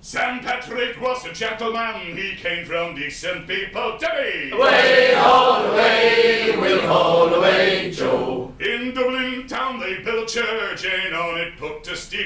St. Patrick was a gentleman, he came from decent people, Debbie! Away, all away, we'll haul away, Joe. In Dublin town they built a church, and on it put a steeple.